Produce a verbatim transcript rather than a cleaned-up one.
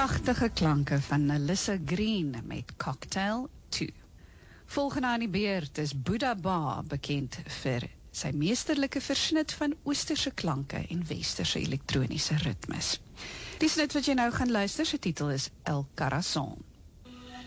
Pragtige klanke van Alyssa Green met Cocktail twee. Volgende aan die beurt is Buddha Ba bekend vir sy meesterlike versnit van oosterse klanke en westerse elektroniese ritmes. Die snit wat jy nou gaan luister, sy titel is El Corazon.